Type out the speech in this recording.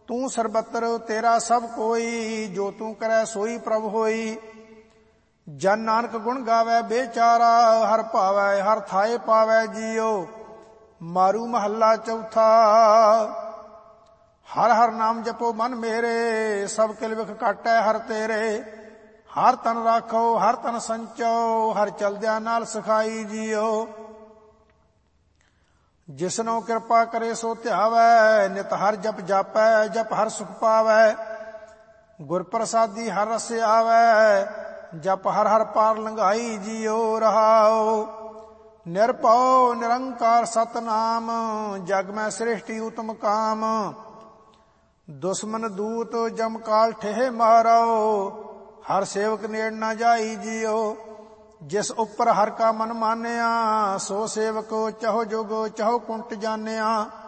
ਤੂੰ ਸਰਬੱਤਰ ਤੇਰਾ ਸਭ ਕੋਈ, ਜੋ ਤੂੰ ਕਰੈ ਸੋਈ ਪ੍ਰਭ ਹੋਈ। ਜਨ ਨਾਨਕ ਗੁਣ ਗਾਵੈ ਬੇਚਾਰਾ, ਹਰ ਭਾਵੈ ਹਰ ਥਾਏ ਪਾਵੈ ਜੀਓ। ਮਾਰੂ ਮਹੱਲਾ ਚੌਥਾ। ਹਰ ਹਰ ਨਾਮ ਜਪੋ ਮਨ ਮੇਰੇ, ਸਭ ਕਿਲ ਵਿਖ ਕਾਟੈ ਹਰ ਤੇਰੇ। ਹਰ ਤਨ ਰਾਖੋ ਹਰ ਤਨ ਸੰਚੋ, ਹਰ ਚਲਦਿਆਂ ਨਾਲ ਸਿਖਾਈ ਜੀਓ। ਜਿਸਨੋ ਕਿਰਪਾ ਕਰੇ ਸੋ ਧਿਆਵੈ, ਨਿਤ ਹਰ ਜਪ ਜਾਪੈ ਜਪ ਹਰ ਸੁਖ ਪਾਵੈ। ਗੁਰ ਪ੍ਰਸਾਦੀ ਹਰ ਰਸ ਆਵੈ, ਜਪ ਹਰ ਹਰ ਪਾਰ ਲੰਘਾਈ ਜੀਓ। ਰਹਾਉ ਨਿਰਭਉ ਨਿਰੰਕਾਰ ਸਤਨਾਮ, ਜਗ ਮੈਂ ਸ੍ਰਿਸ਼ਟੀ ਉਤਮ ਕਾਮ। ਦੁਸ਼ਮਨ ਦੂਤ ਜਮ ਕਾਲ ਠੇਹ ਮਾਰੋ, ਹਰ ਸੇਵਕ ਨੇੜ ਨਾ ਜਾਈ ਜੀਓ। ਜਿਸ ਉੱਪਰ ਹਰ ਕਾ ਮਨ ਮਾਨਿਆ, ਸੋ ਸੇਵਕ ਚਹੁ ਜੁਗ ਚਹੁ ਕੁੰਟ ਜਾਣਿਆ।